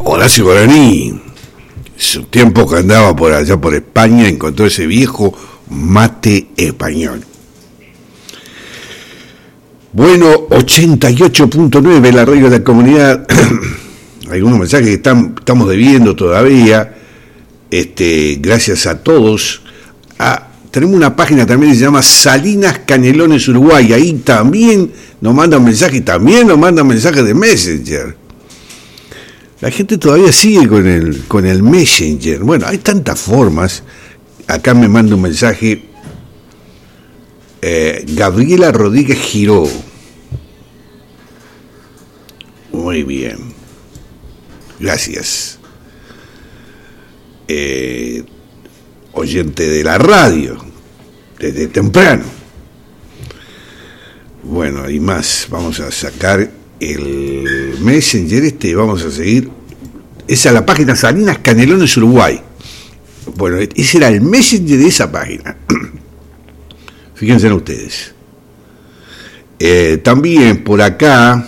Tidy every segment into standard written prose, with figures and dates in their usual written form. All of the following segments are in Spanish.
Horacio Guaraní, su tiempo que andaba por allá por España, encontró ese viejo mate español. Bueno, 88.9, la radio de la comunidad. Algunos mensajes que estamos debiendo todavía. Gracias a todos. Tenemos una página también que se llama Salinas Canelones Uruguay. Ahí también nos mandan mensajes, también nos mandan mensajes de Messenger. La gente todavía sigue con el Messenger. Bueno, hay tantas formas. Acá me manda un mensaje Gabriela Rodríguez Giró. Muy bien. Gracias. Oyente de la radio, desde temprano. Bueno, hay más. Vamos a sacar el Messenger vamos a seguir. Esa es la página Salinas Canelones Uruguay. Bueno, ese era el Messenger de esa página. Fíjense en ustedes. También por acá,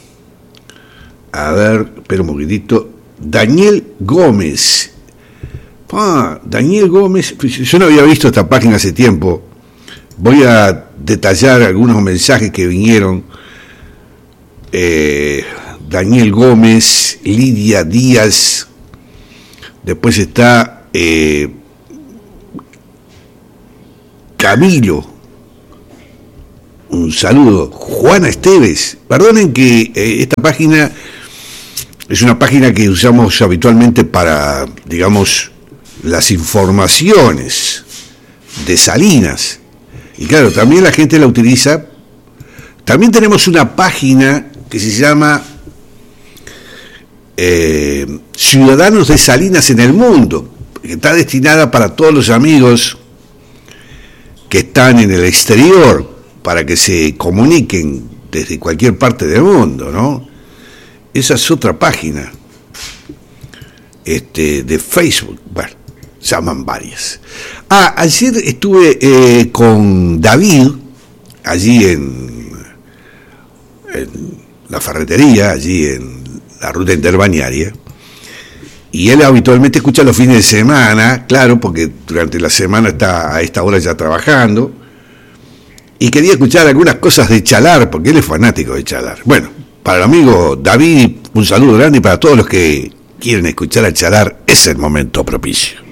a ver, espera un poquitito, Daniel Gómez. Daniel Gómez, yo no había visto esta página hace tiempo. Voy a detallar algunos mensajes que vinieron. Daniel Gómez, Lidia Díaz, después está Camilo, un saludo, Juana Esteves. Perdonen que esta página es una página que usamos habitualmente para, digamos, las informaciones de Salinas, y claro, también la gente la utiliza. También tenemos una página que se llama Ciudadanos de Salinas en el Mundo, que está destinada para todos los amigos que están en el exterior, para que se comuniquen desde cualquier parte del mundo, ¿no? Esa es otra página de Facebook. Bueno, se llaman varias. Ayer estuve con David allí en la ferretería, allí en la ruta interbalnearia, y él habitualmente escucha los fines de semana, claro, porque durante la semana está a esta hora ya trabajando, y quería escuchar algunas cosas de Chalar, porque él es fanático de Chalar. Bueno, para el amigo David, un saludo grande, y para todos los que quieren escuchar a Chalar, es el momento propicio.